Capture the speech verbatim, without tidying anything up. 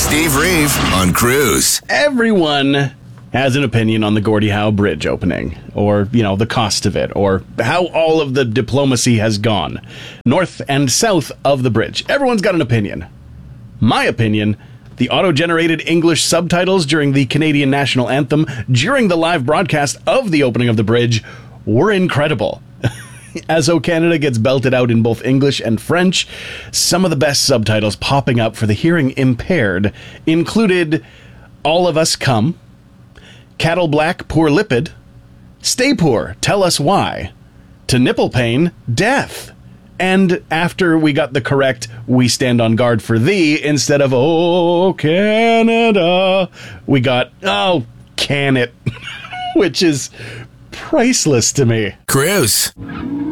Steve Reeve on Cruise. Everyone has an opinion on the Gordie Howe Bridge opening, or, you know, the cost of it, or how all of the diplomacy has gone north and south of the bridge. Everyone's got an opinion. My opinion, the auto-generated English subtitles during the Canadian national anthem during the live broadcast of the opening of the bridge were incredible. As O Canada gets belted out in both English and French, some of the best subtitles popping up for the hearing impaired included All of Us Come, Cattle Black, Poor Lipid, Stay Poor, Tell Us Why, To Nipple Pain, Death, and after we got the correct We Stand on Guard for Thee instead of Oh Canada, we got Oh Can It, which is priceless to me. Cruise.